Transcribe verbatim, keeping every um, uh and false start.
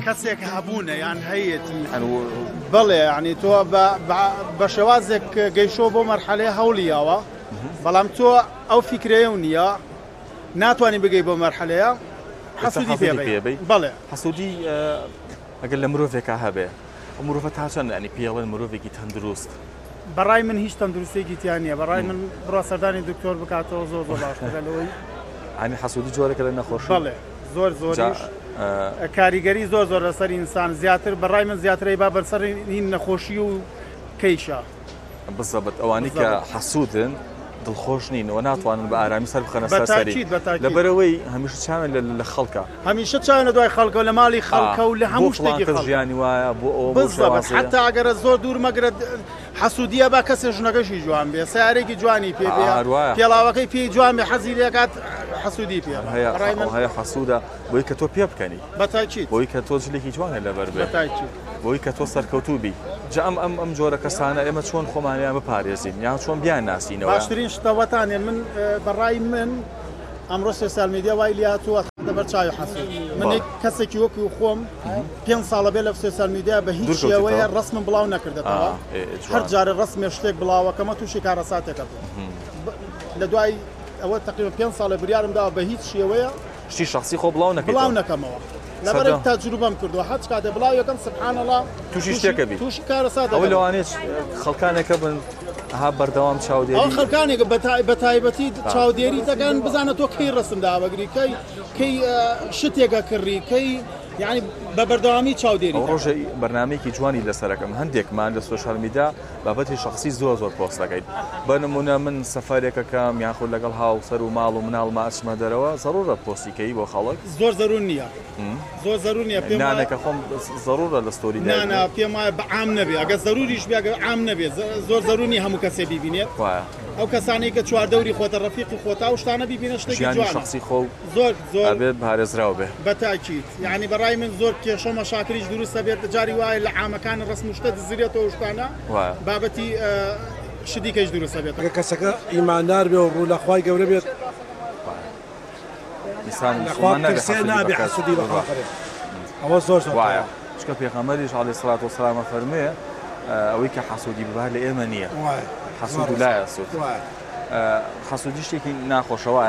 کەسێک هەبوونە یان هەیەی بڵێ ینی تۆ بە شێوازێک گەیشتۆ بۆ مەرحەلەیە هەوڵیاوە بەڵام تۆ ئەو فیکرەیە و نییە ناتوانانی بگەی بۆ مەرحەلەیە حەسوودی پێبێ بڵێ حەسوودی ئەگەر لە مرۆڤێکا هەبێ مرۆڤە تا چەند ئەنی پێڵێن مرۆڤێکی تەندروست بەڕای من هیچ تەندروستێکی تیان نییە بەڕای من بڕۆ سەردانی دکتۆر بکاتەوە زۆر زۆر باشترە لەوەی ئەنی حەسوودی جۆرەکە لە نەخۆشی بڵێ زۆر زۆریش کاریگەری زۆر زۆر لەسەر ئینسان زیاتر بەڕای من زیاترەی با بەرسەر هین نەخۆشی و کەیشە بزەبەت ئەوانی کە حەسوودن دڵخۆش نین و ناتوانن بە ئارامی سەر بخەنە سەری لەبەرەوەی هەمیشە چاوێن لە خەڵکە هەمیشە چاوێنە دوای خەڵکە لە ماڵی خەڵکە و لە هەموو شتێکی ژیانی وایە بۆ ئەو بزەبەت حتا ئەگەرە زۆر دوور مەگرێت حەسوودیە با کەسێ ژنەکەشی جوان بێ سیارێکی جوانی پێ بێ پێڵاوەکەی پێی جوان بێ حەزی لێکات حەسوودی پێ هەیە حەسوودە بۆی کە تۆ پێ بکەنی بەتاکید بۆی کە تۆ جلێکی جوانە لەبەر بێ بۆی کە تۆ سەرکەوتوبی جا ئەم ئەم ئەم جۆرە کەسانە ئێمە چۆن خۆمانیان بپارێزین یان چۆن بیان ناسینەوە باشترین شتەوەتانێ من بەڕای من ئەمڕۆ سوسیال میدیا وای لاتووە دەبەر چاوی حەسوود من کەسێکی وەکو خۆم پێنج ساڵە بێ لە سوسیال میدیا بە هیچ شێوەیە ڕسمم بڵاو نەکردێتەوە هەر جارە ڕسمێ شتێک بڵاوەکەمە تووشی کارەساتێکە لە دوای ئەوە تقریبا پێنج ساڵە بریارم داوە بە هیچ شێوەیە شتی شخصی خۆ بڵاو نەکەم بڵاو نەکەمەوە لەبەر تەجروبەم کردووە هەچ کاتێ بڵاو یەکەم سبحان الله تووشی شتێکە بی تووشی کارەسات ئەوە لەوانێت خەڵکانێکە بن ها بەردەوام چاودێری ئەو خەڵکانێک بە تایبەتی چاودێری دەکەن بزانە تۆ کەی ڕسم دابەگری کەی کەی شتێکە کڕی کەی یعنی بە بەردەوامی چاودێری ڕۆژە بەرنامەیەکی جوانی لەسەرەکەم هەندێکمان لە سوشال میدیا بابەتی شخصی زۆر زۆر پۆست دەکەیت بە نمونە من سەفارێکەکەم یاخود لەگەڵ هاوسەر و ماڵ و مناڵمە ئەچمە دەرەوە زەڕورە پۆستیکەی بۆ خەڵک زۆر زەرور نییە زۆر زەرور نییە پێم نانێکە خۆم زەڕورە لە ستۆری نانە پێم وایە بە عام نەبێ ئەگەر زەروریش بێ ئەگەر عام نەبێ زۆر زەرور نییە هەموو کەسێ بیبینێت ئەو کەسانەی کە چواردەوری خۆتە ڕەفیقی خۆتا و شتانە بیبینە شتێکی جوانە شخصی خۆ زۆر زۆر بێت پارێزراو بێ بەتاکید یعنی بەڕای من زۆر کێشە مەشاکریش دروستە بێت جاری وایە لە عامەکان ڕسم و شتە دزرێتەوە شتانە بابەتی شتیکەش دروستە بێت ئەگەر کەسەکە ئیماندار بێ و ڕوو لە خوای گەورە بێت نابێ حەسوودی بەخوا بکرێت ئەوە زۆر وایە چکە پێغەمبەریش عەلەیهی سەڵات وسەلام فەرموویە ئەوەی کە حەسوودی ببات لە ئێمە نییە حەسوود و لا یەسوود حەسوودی شتێکی ناخۆشەوە